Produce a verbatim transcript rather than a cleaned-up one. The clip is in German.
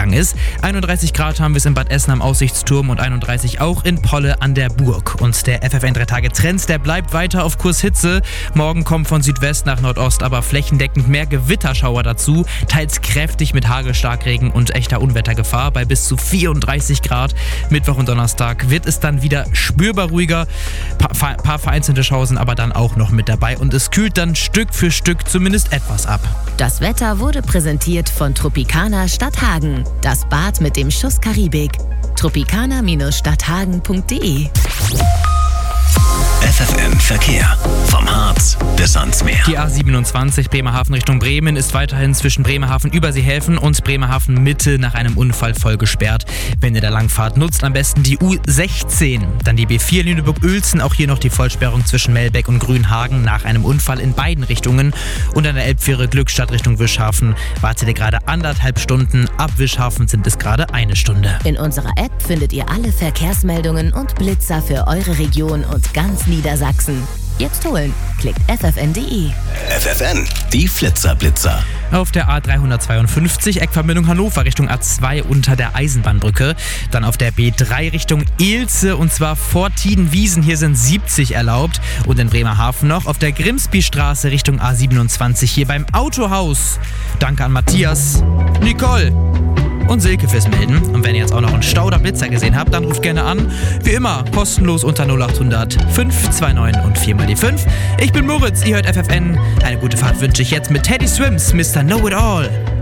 untergegangen ist. einunddreißig Grad haben wir es in Bad Essen am Aussichtsturm und einunddreißig auch in Polle an der Burg. Und der F F N drei Tage Trend, der bleibt weiter auf Kurs Hitze. Morgen kommen von Südwest nach Nordost aber flächendeckend mehr Gewitterschauer dazu, teils kräftig mit Hagel, Starkregen und echter Unwettergefahr bei bis zu vierunddreißig Grad. Mittwoch und Donnerstag wird es dann wieder spürbar ruhiger. Paar, paar vereinzelte Schausen aber dann auch noch mit dabei und es kühlt dann Stück für Stück zumindest etwas ab. Das Wetter wurde präsentiert von Tropicana Stadthagen. Das Bad mit dem Schuss Karibik. tropicana Stadthagen punkt de F F N Verkehr. Vom Harz bis ans Meer. Die A siebenundzwanzig Bremerhaven Richtung Bremen ist weiterhin zwischen Bremerhaven Überseehäfen und Bremerhaven Mitte nach einem Unfall voll gesperrt. Wenn ihr da langfahrt, nutzt am besten die U sechzehn. Dann die B vier Lüneburg-Uelzen, auch hier noch die Vollsperrung zwischen Melbeck und Grünhagen nach einem Unfall in beiden Richtungen. Und an der Elbfähre Glückstadt Richtung Wischhafen wartet ihr gerade anderthalb Stunden. Ab Wischhafen sind es gerade eine Stunde. In unserer App findet ihr alle Verkehrsmeldungen und Blitzer für eure Region und ganz Niedersachsen. Jetzt holen. Klickt f f n punkt de. F F N, die Flitzer-Blitzer. Auf der A dreihundertzweiundfünfzig Eckverbindung Hannover Richtung A zwei unter der Eisenbahnbrücke. Dann auf der B drei Richtung Ilze und zwar vor Tiedenwiesen. Hier sind siebzig erlaubt. Und in Bremerhaven noch auf der Grimsbystraße Richtung A siebenundzwanzig hier beim Autohaus. Danke an Matthias, Nicole und Silke fürs Melden. Und wenn ihr jetzt auch noch einen Stau oder Blitzer gesehen habt, dann ruft gerne an. Wie immer, kostenlos unter null acht hundert fünf zwei neun und vier mal die fünf. Ich bin Moritz, ihr hört F F N. Eine gute Fahrt wünsche ich jetzt mit Teddy Swims, Mister Know It All.